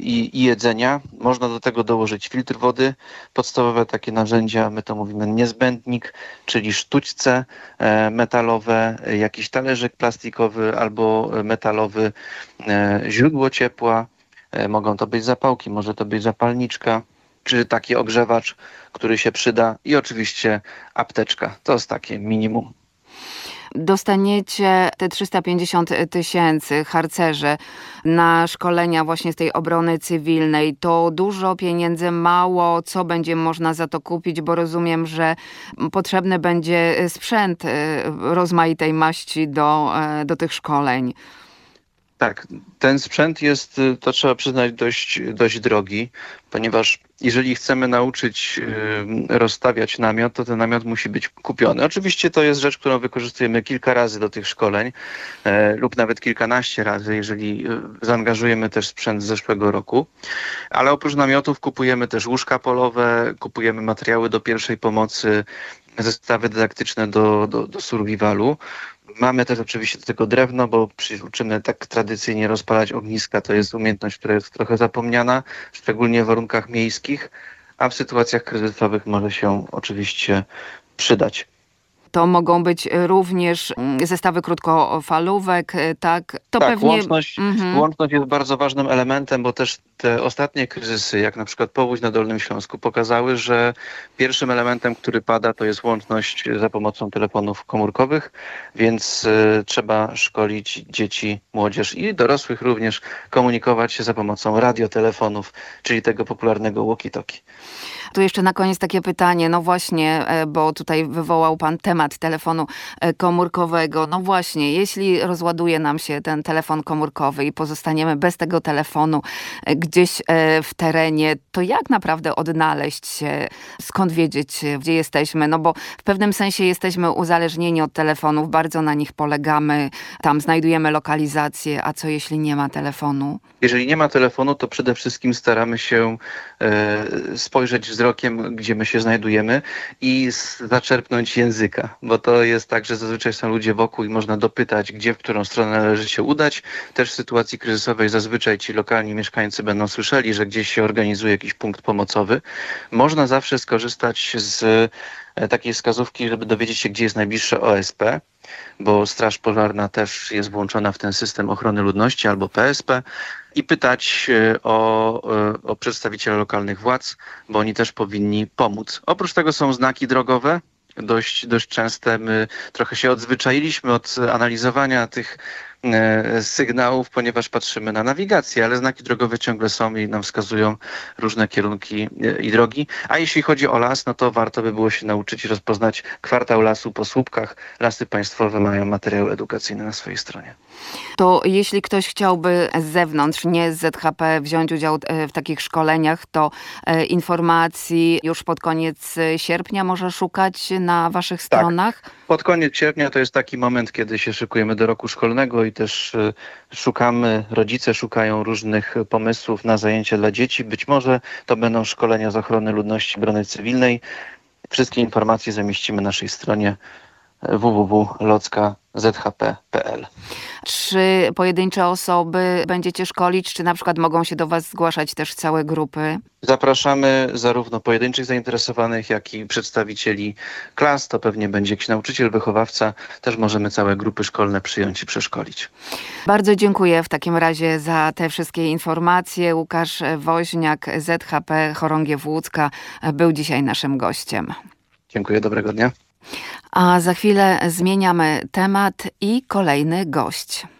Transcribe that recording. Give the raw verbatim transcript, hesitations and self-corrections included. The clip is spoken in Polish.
i, i jedzenia. Można do tego dołożyć filtr wody, podstawowe takie narzędzia, my to mówimy niezbędnik, czyli sztućce e, metalowe, jakiś talerzyk plastikowy albo metalowy, e, źródło ciepła, e, mogą to być zapałki, może to być zapalniczka, czy taki ogrzewacz, który się przyda i oczywiście apteczka. To jest takie minimum. Dostaniecie te trzysta pięćdziesiąt tysięcy, harcerze, na szkolenia właśnie z tej obrony cywilnej. To dużo pieniędzy, mało, co będzie można za to kupić, bo rozumiem, że potrzebny będzie sprzęt rozmaitej maści do, do tych szkoleń. Tak, ten sprzęt jest, to trzeba przyznać, dość, dość drogi, ponieważ jeżeli chcemy nauczyć y, rozstawiać namiot, to ten namiot musi być kupiony. Oczywiście to jest rzecz, którą wykorzystujemy kilka razy do tych szkoleń e, lub nawet kilkanaście razy, jeżeli y, zaangażujemy też sprzęt z zeszłego roku. Ale oprócz namiotów kupujemy też łóżka polowe, kupujemy materiały do pierwszej pomocy, zestawy dydaktyczne do, do, do survivalu. Mamy też oczywiście do tego drewno, bo przecież uczymy tak tradycyjnie rozpalać ogniska. To jest umiejętność, która jest trochę zapomniana, szczególnie w warunkach miejskich, a w sytuacjach kryzysowych może się oczywiście przydać. To mogą być również zestawy krótkofalówek, tak? To tak, pewnie... łączność, Mhm. łączność jest bardzo ważnym elementem, bo też te ostatnie kryzysy, jak na przykład powódź na Dolnym Śląsku, pokazały, że pierwszym elementem, który pada, to jest łączność za pomocą telefonów komórkowych, więc y, trzeba szkolić dzieci, młodzież i dorosłych również komunikować się za pomocą radiotelefonów, czyli tego popularnego walkie-talkie. Tu jeszcze na koniec takie pytanie, no właśnie, bo tutaj wywołał pan temat telefonu komórkowego. No właśnie, jeśli rozładuje nam się ten telefon komórkowy i pozostaniemy bez tego telefonu gdzieś w terenie, to jak naprawdę odnaleźć się, skąd wiedzieć, gdzie jesteśmy? No bo w pewnym sensie jesteśmy uzależnieni od telefonów, bardzo na nich polegamy, tam znajdujemy lokalizację, a co jeśli nie ma telefonu? Jeżeli nie ma telefonu, to przede wszystkim staramy się e, spojrzeć wzrokiem, gdzie my się znajdujemy i zaczerpnąć języka, bo to jest tak, że zazwyczaj są ludzie wokół i można dopytać, gdzie, w którą stronę należy się udać. Też w sytuacji kryzysowej zazwyczaj ci lokalni mieszkańcy będą słyszeli, że gdzieś się organizuje jakiś punkt pomocowy. Można zawsze skorzystać z takiej wskazówki, żeby dowiedzieć się, gdzie jest najbliższe O S P, bo Straż Pożarna też jest włączona w ten system ochrony ludności albo P S P i pytać o, o przedstawiciela lokalnych władz, bo oni też powinni pomóc. Oprócz tego są znaki drogowe, dość, dość częste. My trochę się odzwyczailiśmy od analizowania tych sygnałów, ponieważ patrzymy na nawigację, ale znaki drogowe ciągle są i nam wskazują różne kierunki i drogi. A jeśli chodzi o las, no to warto by było się nauczyć rozpoznać kwartał lasu po słupkach. Lasy Państwowe mają materiały edukacyjne na swojej stronie. To jeśli ktoś chciałby z zewnątrz, nie z Z H P, wziąć udział w takich szkoleniach, to informacji już pod koniec sierpnia może szukać na waszych stronach? Tak. Pod koniec sierpnia to jest taki moment, kiedy się szykujemy do roku szkolnego i też szukamy, rodzice szukają różnych pomysłów na zajęcia dla dzieci. Być może to będą szkolenia z ochrony ludności, obrony cywilnej. Wszystkie informacje zamieścimy na naszej stronie w w w kropka locka z h p kropka p l. Czy pojedyncze osoby będziecie szkolić, czy na przykład mogą się do was zgłaszać też całe grupy? Zapraszamy zarówno pojedynczych zainteresowanych, jak i przedstawicieli klas. To pewnie będzie jakiś nauczyciel, wychowawca. Też możemy całe grupy szkolne przyjąć i przeszkolić. Bardzo dziękuję w takim razie za te wszystkie informacje. Łukasz Woźniak, Z H P Chorągiew Łódzka, był dzisiaj naszym gościem. Dziękuję, dobrego dnia. A za chwilę zmieniamy temat i kolejny gość.